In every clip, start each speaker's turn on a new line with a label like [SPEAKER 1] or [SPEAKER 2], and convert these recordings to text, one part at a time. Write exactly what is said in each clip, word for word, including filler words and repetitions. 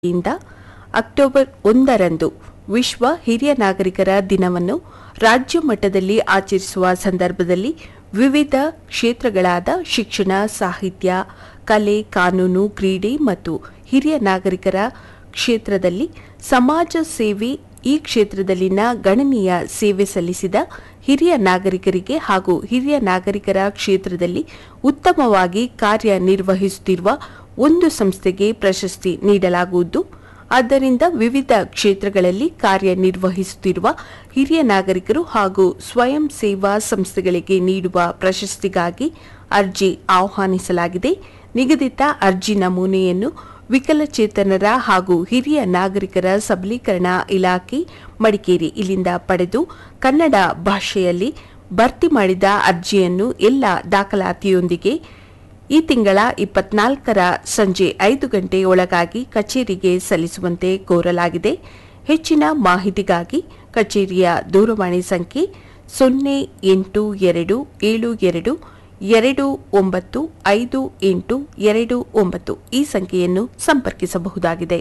[SPEAKER 1] ಇಂದ ಅಕ್ಟೋಬರ್ ಒಂದರಂದು ವಿಶ್ವ ಹಿರಿಯ ನಾಗರಿಕರ ದಿನವನ್ನು ರಾಜ್ಯ ಮಟ್ಟದಲ್ಲಿ ಆಚರಿಸುವ ಸಂದರ್ಭದಲ್ಲಿ ವಿವಿಧ ಕ್ಷೇತ್ರಗಳಾದ ಶಿಕ್ಷಣ, ಸಾಹಿತ್ಯ, ಕಲೆ, ಕಾನೂನು, ಕ್ರೀಡೆ ಮತ್ತು ಹಿರಿಯ ನಾಗರಿಕರ ಕ್ಷೇತ್ರದಲ್ಲಿ ಸಮಾಜ ಸೇವೆ ಈ ಕ್ಷೇತ್ರದಲ್ಲಿನ ಗಣನೀಯ ಸೇವೆ ಸಲ್ಲಿಸಿದ ಹಿರಿಯ ನಾಗರಿಕರಿಗೆ ಹಾಗೂ ಹಿರಿಯ ನಾಗರಿಕರ ಕ್ಷೇತ್ರದಲ್ಲಿ ಉತ್ತಮವಾಗಿ ಕಾರ್ಯನಿರ್ವಹಿಸುತ್ತಿರುವ ಒಂದು ಸಂಸ್ಥೆಗೆ ಪ್ರಶಸ್ತಿ ನೀಡಲಾಗುವುದು. ಆದ್ದರಿಂದ ವಿವಿಧ ಕ್ಷೇತ್ರಗಳಲ್ಲಿ ಕಾರ್ಯನಿರ್ವಹಿಸುತ್ತಿರುವ ಹಿರಿಯ ನಾಗರಿಕರು ಹಾಗೂ ಸ್ವಯಂ ಸೇವಾ ಸಂಸ್ಥೆಗಳಿಗೆ ನೀಡುವ ಪ್ರಶಸ್ತಿಗಾಗಿ ಅರ್ಜಿ ಆಹ್ವಾನಿಸಲಾಗಿದೆ. ನಿಗದಿತ ಅರ್ಜಿ ನಮೂನೆಯನ್ನು ವಿಕಲಚೇತನರ ಹಾಗೂ ಹಿರಿಯ ನಾಗರಿಕರ ಸಬಲೀಕರಣ ಇಲಾಖೆ ಮಡಿಕೇರಿ ಇಲ್ಲಿಂದ ಪಡೆದು ಕನ್ನಡ ಭಾಷೆಯಲ್ಲಿ ಭರ್ತಿ ಮಾಡಿದ ಅರ್ಜಿಯನ್ನು ಎಲ್ಲ ದಾಖಲಾತಿಯೊಂದಿಗೆ ಈ ತಿಂಗಳ ಇಪ್ಪತ್ನಾಲ್ಕರ ಸಂಜೆ ಐದು ಗಂಟೆಯೊಳಗಾಗಿ ಕಚೇರಿಗೆ ಸಲ್ಲಿಸುವಂತೆ ಕೋರಲಾಗಿದೆ. ಹೆಚ್ಚಿನ ಮಾಹಿತಿಗಾಗಿ ಕಚೇರಿಯ ದೂರವಾಣಿ ಸಂಖ್ಯೆ ಸೊನ್ನೆ ಎಂಟು ಎರಡು ಏಳು ಎರಡು ಎರಡು ಒಂಬತ್ತು ಐದು ಎಂಟು ಎರಡು ಒಂಬತ್ತು ಈ ಸಂಖ್ಯೆಯನ್ನು ಸಂಪರ್ಕಿಸಬಹುದಾಗಿದೆ.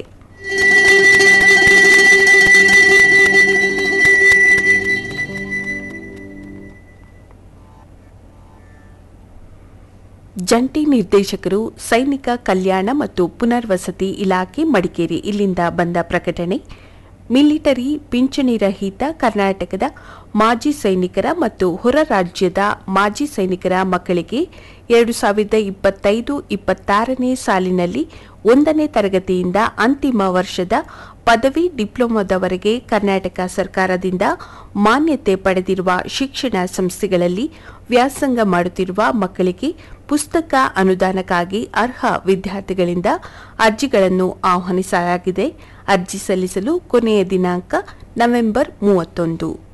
[SPEAKER 1] ಜಂಟಿ ನಿರ್ದೇಶಕರು ಸೈನಿಕ ಕಲ್ಯಾಣ ಮತ್ತು ಪುನರ್ವಸತಿ ಇಲಾಖೆ ಮಡಿಕೇರಿ ಇಲ್ಲಿಂದ ಬಂದ ಪ್ರಕಟಣೆ. ಮಿಲಿಟರಿ ಪಿಂಚಣಿ ರಹಿತ ಕರ್ನಾಟಕದ ಮಾಜಿ ಸೈನಿಕರ ಮತ್ತು ಹೊರ ರಾಜ್ಯದ ಮಾಜಿ ಸೈನಿಕರ ಮಕ್ಕಳಿಗೆ ಎರಡು ಸಾವಿರದ ಇಪ್ಪತ್ತೈದು ಇಪ್ಪತ್ತಾರನೇ ಸಾಲಿನಲ್ಲಿ ಒಂದನೇ ತರಗತಿಯಿಂದ ಅಂತಿಮ ವರ್ಷದ ಪದವಿ ಡಿಪ್ಲೊಮಾದವರೆಗೆ ಕರ್ನಾಟಕ ಸರ್ಕಾರದಿಂದ ಮಾನ್ಯತೆ ಪಡೆದಿರುವ ಶಿಕ್ಷಣ ಸಂಸ್ಥೆಗಳಲ್ಲಿ ವ್ಯಾಸಂಗ ಮಾಡುತ್ತಿರುವ ಮಕ್ಕಳಿಗೆ ಪುಸ್ತಕ ಅನುದಾನಕ್ಕಾಗಿ ಅರ್ಹ ವಿದ್ಯಾರ್ಥಿಗಳಿಂದ ಅರ್ಜಿಗಳನ್ನು ಆಹ್ವಾನಿಸಲಾಗಿದೆ. ಅರ್ಜಿ ಸಲ್ಲಿಸಲು ಕೊನೆಯ ದಿನಾಂಕ ನವೆಂಬರ್ ಮೂವತ್ತೊಂದು.